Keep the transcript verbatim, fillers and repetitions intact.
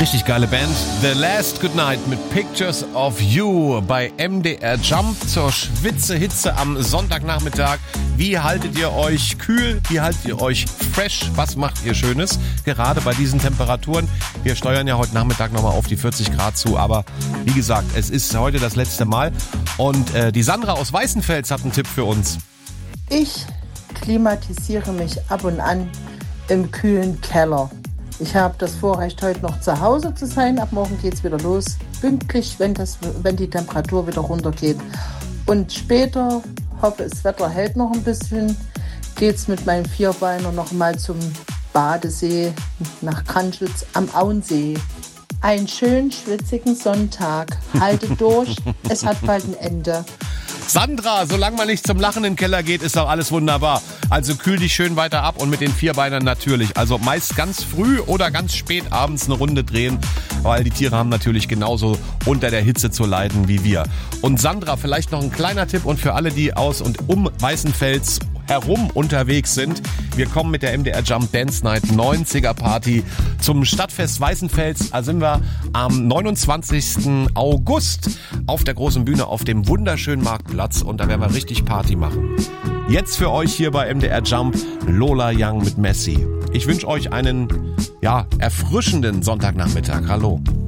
Richtig geile Band. The Last Goodnight mit Pictures of You bei M D R Jump zur Schwitze-Hitze am Sonntagnachmittag. Wie haltet ihr euch kühl? Wie haltet ihr euch fresh? Was macht ihr Schönes? Gerade bei diesen Temperaturen. Wir steuern ja heute Nachmittag nochmal auf die vierzig Grad zu. Aber wie gesagt, es ist heute das letzte Mal. Und äh, die Sandra aus Weißenfels hat einen Tipp für uns. Ich klimatisiere mich ab und an im kühlen Keller. Ich habe das Vorrecht, heute noch zu Hause zu sein. Ab morgen geht es wieder los, pünktlich, wenn, das, wenn die Temperatur wieder runtergeht. Und später, hoffe das Wetter hält noch ein bisschen, geht es mit meinen Vierbeinern noch mal zum Badesee nach Kranschwitz am Auensee. Einen schönen, schwitzigen Sonntag. Haltet durch, es hat bald ein Ende. Sandra, solange man nicht zum Lachen in den Keller geht, ist doch alles wunderbar. Also kühl dich schön weiter ab und mit den Vierbeinern natürlich. Also meist ganz früh oder ganz spät abends eine Runde drehen, weil die Tiere haben natürlich genauso unter der Hitze zu leiden wie wir. Und Sandra, vielleicht noch ein kleiner Tipp und für alle, die aus und um Weißenfels herum unterwegs sind. Wir kommen mit der M D R Jump Dance Night neunziger Party zum Stadtfest Weißenfels. Da sind wir am neunundzwanzigsten August auf der großen Bühne auf dem wunderschönen Marktplatz und da werden wir richtig Party machen. Jetzt für euch hier bei M D R Jump Lola Young mit Messi. Ich wünsche euch einen ja, erfrischenden Sonntagnachmittag. Hallo.